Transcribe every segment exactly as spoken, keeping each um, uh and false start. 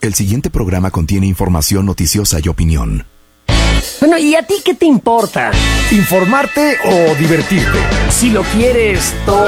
El siguiente programa contiene información noticiosa y opinión. Bueno, ¿y a ti qué te importa? ¿Informarte o divertirte? Si lo quieres todo...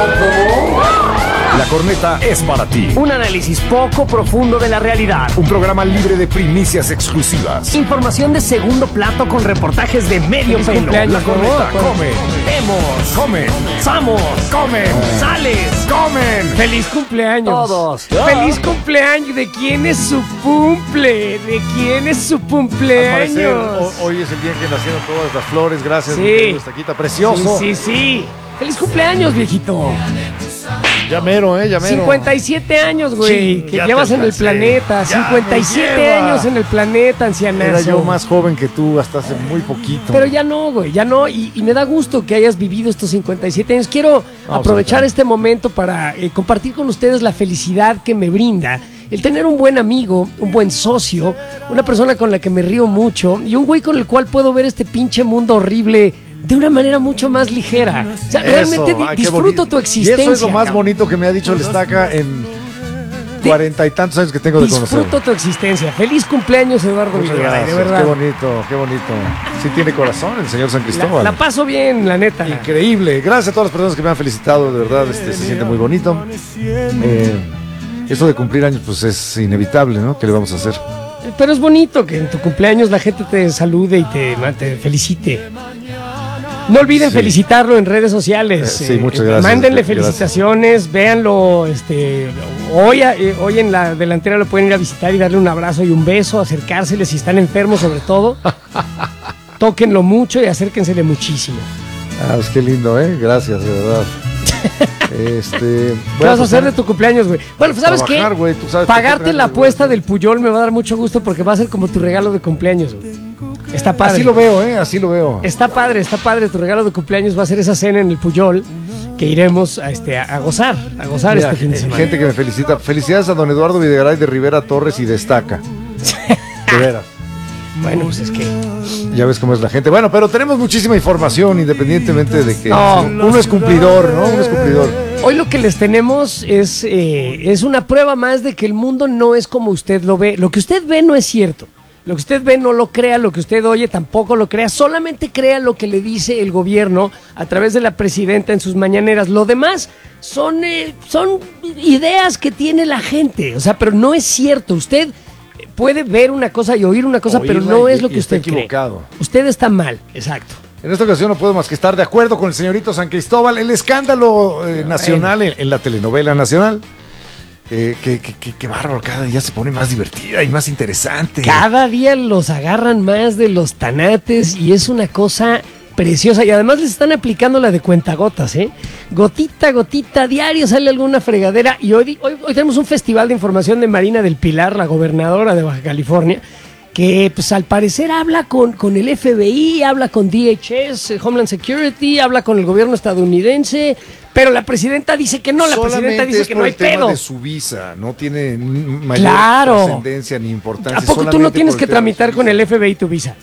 La Corneta es para ti. Un análisis poco profundo de la realidad. Un programa libre de primicias exclusivas. Información de segundo plato con reportajes de medio pelo. La Corneta come. Vemos. Comen. Samos. Comen. Sales. Comen. ¡Feliz cumpleaños! Todos. ¡Feliz cumpleaños! ¿De quién es su cumple? ¿De quién es su Al parecer, cumpleaños? ho- hoy es el día en que nacieron todas las flores. Gracias, Sí. mi querido Estaquita. Precioso. Sí, sí, sí. ¡Feliz cumpleaños, viejito! Llamero, eh, llamero. cincuenta y siete años, güey, Sí, que ya te llevas en el alcancé. planeta. Ya cincuenta y me siete lleva. años en el planeta, ancianazo. Era yo más joven que tú hasta hace muy poquito. Pero ya no, güey, ya no. Y, y me da gusto que hayas vivido estos cincuenta y siete años. Quiero aprovechar este momento para eh, compartir con ustedes la felicidad que me brinda el tener un buen amigo, un buen socio, una persona con la que me río mucho y un güey con el cual puedo ver este pinche mundo horrible de una manera mucho más ligera. O sea, Eso, realmente di- ay, qué disfruto bonito. tu existencia. Y eso es lo más cabrón. bonito que me ha dicho el Estaca en cuarenta y tantos años que tengo de conocer. Disfruto tu existencia. Feliz cumpleaños, Eduardo Muchas Videgaray, gracias. de verdad. Qué bonito, qué bonito. Sí tiene corazón el señor San La, Cristóbal. la paso bien, la neta. Increíble. Gracias a todas las personas que me han felicitado, de verdad, este, se siente muy bonito. Eh, esto de cumplir años, pues es inevitable, ¿no? ¿Qué le vamos a hacer? Pero es bonito que en tu cumpleaños la gente te salude y te, te felicite. No olviden Sí. felicitarlo en redes sociales. Eh, sí, muchas gracias. Mándenle Gracias. felicitaciones, véanlo. Este, hoy, eh, hoy en la delantera lo pueden ir a visitar y darle un abrazo y un beso, acercárseles si están enfermos sobre todo. Tóquenlo mucho y acérquensele muchísimo. Ah, pues qué lindo, ¿eh? Gracias, de verdad. Este, ¿Qué vas a hacer de tu cumpleaños, güey? Bueno, pues ¿sabes trabajar, qué? güey, tú sabes Pagarte qué la cumpleaños, apuesta güey. del Puyol me va a dar mucho gusto porque va a ser como tu regalo de cumpleaños, güey. Está padre. Así lo veo, ¿eh? Así lo veo. Está padre, está padre. Tu regalo de cumpleaños va a ser esa cena en el Puyol que iremos a, este, a, a gozar, a gozar Mira, este fin de semana. gente que me felicita. Felicidades a don Eduardo Videgaray de Rivera Torres y Destaca. De veras. Bueno, pues es que... Ya ves cómo es la gente. Bueno, pero tenemos muchísima información independientemente de que No. uno es cumplidor, ¿no? Uno es cumplidor. Hoy lo que les tenemos es, eh, es una prueba más de que el mundo no es como usted lo ve. Lo que usted ve no es cierto. Lo que usted ve no lo crea, lo que usted oye tampoco lo crea. Solamente crea lo que le dice el gobierno a través de la presidenta en sus mañaneras. Lo demás son, eh, son ideas que tiene la gente. O sea, pero no es cierto. Usted puede ver una cosa y oír una cosa, pero Oírla no y- es lo y que está usted cree. equivocado. Usted está mal, exacto. En esta ocasión no puedo más que estar de acuerdo con el señorito San Cristóbal. El escándalo eh, nacional en, en la telenovela nacional. Eh, que, que, que, que bárbaro, cada día se pone más divertida y más interesante. Cada día los agarran más de los tanates y es una cosa preciosa. Y además les están aplicando la de cuentagotas, ¿eh? Gotita, gotita, diario sale alguna fregadera. Y hoy, hoy, hoy tenemos un festival de información de Marina del Pilar, la gobernadora de Baja California, que pues al parecer habla con, con el F B I, habla con D H S, eh, Homeland Security, habla con el gobierno estadounidense, pero la presidenta dice que no, la presidenta Solamente dice es que por no hay el tema pedo. de su visa, no tiene n- mayor Claro. trascendencia ni importancia. ¿A poco tú no solamente tienes por que el tema de su tramitar con visa. el F B I tu visa?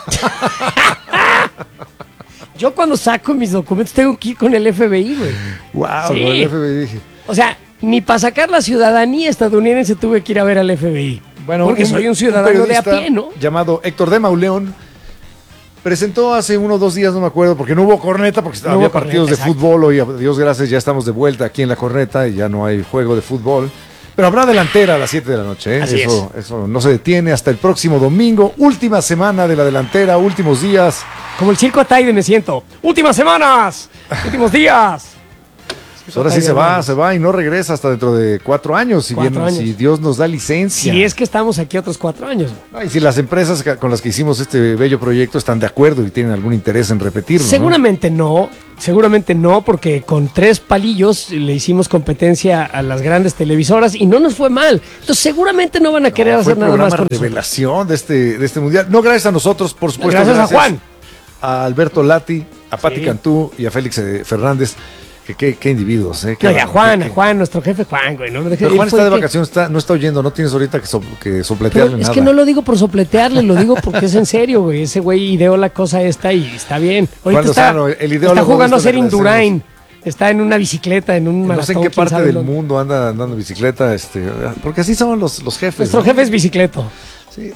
Yo cuando saco mis documentos tengo que ir con el F B I, güey. Wow, Sí. con el F B I dije. O sea, ni para sacar la ciudadanía estadounidense tuve que ir a ver al F B I. Bueno, porque soy un ciudadano de a periodista pie, ¿no? Llamado Héctor de Mauleón presentó hace uno o dos días, no me acuerdo, porque no hubo corneta, porque No había hubo partidos corneta, de exacto. fútbol. Hoy, a Dios gracias, ya estamos de vuelta aquí en la corneta y ya no hay juego de fútbol. Pero habrá delantera a las siete de la noche, ¿eh? Así eso, eso no se detiene hasta el próximo domingo. Última semana de la delantera, últimos días. Como el circo Ataide me siento. ¡Últimas semanas! últimos días. Pues ahora sí se va, se va y no regresa hasta dentro de cuatro años, si, Cuatro bien, años. si Dios nos da licencia. Si es que estamos aquí otros cuatro años. Ah, y si las empresas ca- con las que hicimos este bello proyecto están de acuerdo y tienen algún interés en repetirlo. ¿no? Seguramente no, seguramente no, porque con tres palillos le hicimos competencia a las grandes televisoras y no nos fue mal. Entonces seguramente no van a querer No, fue hacer nada programa más con nosotros. revelación de este, de este mundial. No gracias a nosotros, por supuesto. Gracias a Juan. A Alberto Lati, a Pati Sí. Cantú y a Félix eh, Fernández. Que qué, qué individuos, ¿eh? Qué No, y a bárbaro, Juan, qué- a Juan, nuestro jefe Juan, güey. No, Pero Juan está de vacaciones, está, no está oyendo, no tienes ahorita que, so- que sopletearle Pero es nada. que no lo digo por sopletearle, lo digo porque es en serio, güey. Ese güey ideó la cosa esta y está bien. Ahorita Juan está, Lozano, el ideólogo está jugando a de esto ser le agradecemos. Indurain. está en una bicicleta, en un maratón. No sé en qué quién parte sabe del dónde. mundo anda andando en bicicleta, este, porque así son los, los jefes. Nuestro ¿no? jefe es bicicleto. Sí.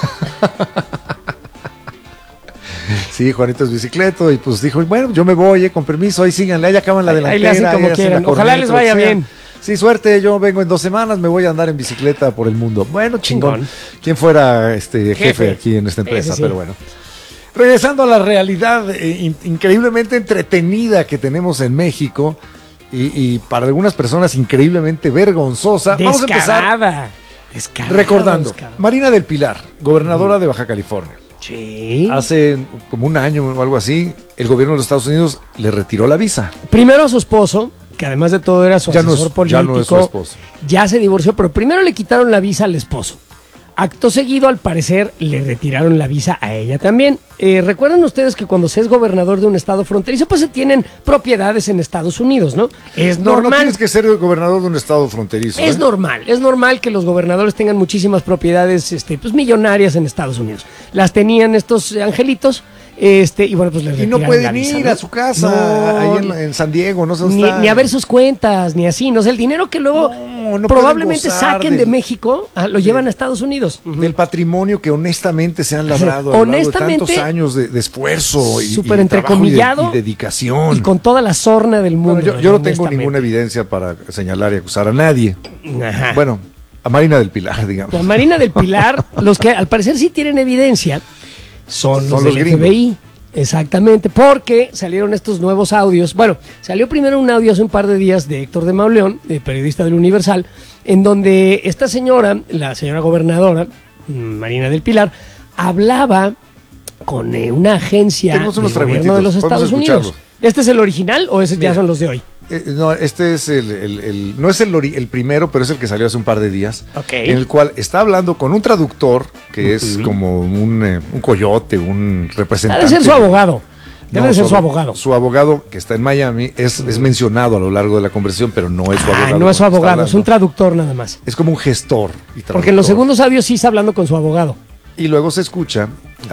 Sí, Juanito es bicicleto y pues dijo, bueno, yo me voy, eh, con permiso, ahí síganle, ahí acaban la Ahí- delantera. ahí le hacen como ahí hacen quieran. la Ojalá corneta, les vaya lo que sea. bien. Sí, suerte, yo vengo en dos semanas, me voy a andar en bicicleta por el mundo. Bueno, chingón. Chingón. ¿Quién fuera este jefe, Jefe. aquí en esta empresa? Ese sí. Pero bueno. Regresando a la realidad eh, in- increíblemente entretenida que tenemos en México y, y para algunas personas increíblemente vergonzosa. Vamos a empezar Descarada. Descarada, recordando. descarada. Marina del Pilar, gobernadora de Baja California. Sí. Hace como un año o algo así, el gobierno de los Estados Unidos le retiró la visa. Primero a su esposo, que además de todo era su Ya no asesor es- político. ya no es su esposo. Ya se divorció, pero primero le quitaron la visa al esposo. Acto seguido, al parecer, le retiraron la visa a ella también. Eh, Recuerdan ustedes que cuando se es gobernador de un estado fronterizo, pues se tienen propiedades en Estados Unidos, ¿no? Es No, no normal. tienes que ser el gobernador de un estado fronterizo. Es ¿eh? normal, es normal que los gobernadores tengan muchísimas propiedades este, pues, millonarias en Estados Unidos. Las tenían estos angelitos, este, y bueno, pues les Y no retiraron la pueden visa, ir ¿no? a su casa, No, ahí en, en San Diego, no sé dónde ni, está. ni a ver sus cuentas, ni así, no sé, el dinero que luego No, no probablemente pueden gozar saquen de del- México, ah, lo llevan a Estados Unidos. Ujú. Del patrimonio que honestamente se han labrado a lo largo de Honestamente, tantos años de, de esfuerzo y, súper y de trabajo entrecomillado, y, de, y dedicación. Y con toda la sorna del mundo. Bueno, yo, yo no tengo honestamente. ninguna evidencia para señalar y acusar a nadie. Ajá. Bueno, a Marina del Pilar, digamos. La Marina del Pilar, los que al parecer sí tienen evidencia, son, Son los los del gringos. F B I. Exactamente, porque salieron estos nuevos audios. Bueno, salió primero un audio hace un par de días de Héctor de Mauleón, de periodista del Universal, en donde esta señora, la señora gobernadora, Marina del Pilar, hablaba con eh, una agencia Tenemos unos del gobierno de los fragmentitos, Estados podemos Unidos. escucharlos. ¿Este es el original o ese Mira. ya son los de hoy? Eh, no, este es el, el- el- no es el, ori- el primero, pero es el que salió hace un par de días. Ok. En el cual está hablando con un traductor que es como un, eh, un coyote, un representante. Debe ser su abogado. Debe No, de ser su su abo- abogado. Su abogado, que está en Miami, es, es mencionado a lo largo de la conversación, pero no es su Ah, abogado. no es su con el que está abogado, es un hablando. traductor nada más. Es como un gestor. Y Porque en los traductor. segundos audios sí está hablando con su abogado. Y luego se escucha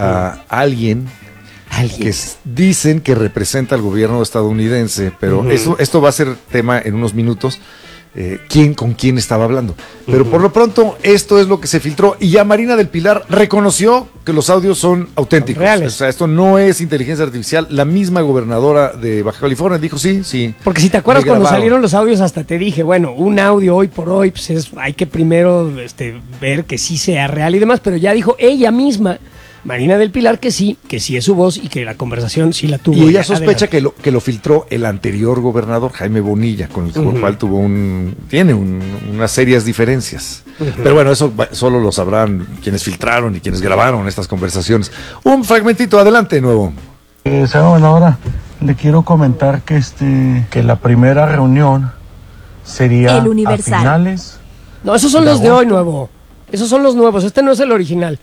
a alguien Alguien. que s- dicen que representa al gobierno estadounidense, pero Ujú. esto, esto va a ser tema en unos minutos. Eh, quién con quién estaba hablando. Pero por lo pronto, esto es lo que se filtró. Y ya Marina del Pilar reconoció que los audios son auténticos. Reales. O sea, esto no es inteligencia artificial. La misma gobernadora de Baja California dijo sí, sí. Porque si te acuerdas me cuando grabaron. salieron los audios, hasta te dije, bueno, un audio hoy por hoy, pues es, hay que primero este, ver que sí sea real y demás, pero ya dijo ella misma, Marina del Pilar, que sí, que sí es su voz y que la conversación sí la tuvo. Y ella Ya, sospecha adelante. que lo, que lo filtró el anterior gobernador, Jaime Bonilla, con el Ujú. cual tuvo un, tiene un- unas serias diferencias. Pero bueno, eso va- solo lo sabrán quienes filtraron y quienes grabaron estas conversaciones. Un fragmentito, adelante, nuevo. Eh, señora gobernadora, le quiero comentar que este que la primera reunión sería El Universal. a finales. No, esos son de los de hoy, agosto. nuevo. Esos son los nuevos, este no es el original.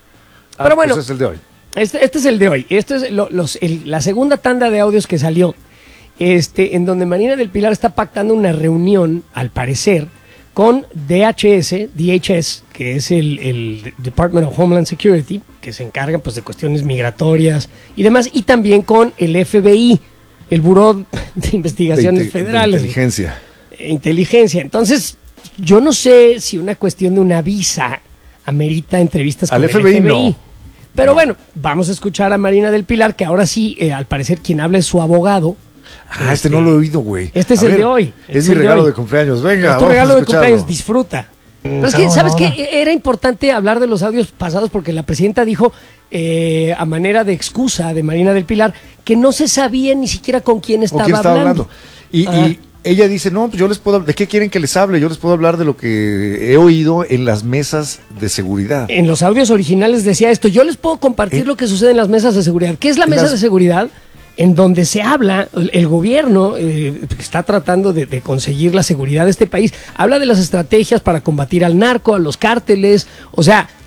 Ah, Pero bueno, ese es el de hoy. Este, este es el de hoy. Este es lo- los, el- la segunda tanda de audios que salió. Este, en donde Marina del Pilar está pactando una reunión, al parecer, con D H S, D H S, que es el, el Department of Homeland Security, que se encarga pues, de cuestiones migratorias y demás, y también con el F B I, el Buró de Investigaciones De inte- de Federales. inteligencia. Eh, Inteligencia. Entonces, yo no sé si una cuestión de una visa amerita entrevistas Al con F el B I F B I. no. Pero bueno, vamos a escuchar a Marina del Pilar, que ahora sí, eh, al parecer, quien habla es su abogado. Ah, este no lo he oído, güey. Este es A el ver, de hoy. Este Es es mi el de regalo hoy. de cumpleaños. Venga, Es tu vamos regalo a de escucharlo. cumpleaños, disfruta. Pero es que, señora ¿sabes qué? gobernadora. Era importante hablar de los audios pasados porque la presidenta dijo, eh, a manera de excusa de Marina del Pilar, que no se sabía ni siquiera con quién ¿Con estaba, quién estaba hablando. hablando? Y, Ah. y ella dice, no, pues yo les puedo, ¿de qué quieren que les hable? Yo les puedo hablar de lo que he oído en las mesas de seguridad. En los audios originales decía esto, yo les puedo compartir Eh, lo que sucede en las mesas de seguridad. ¿Qué es la mesa las- de seguridad? En donde se habla, el, el gobierno eh, que está tratando de, de conseguir la seguridad de este país, habla de las estrategias para combatir al narco, a los cárteles, o sea,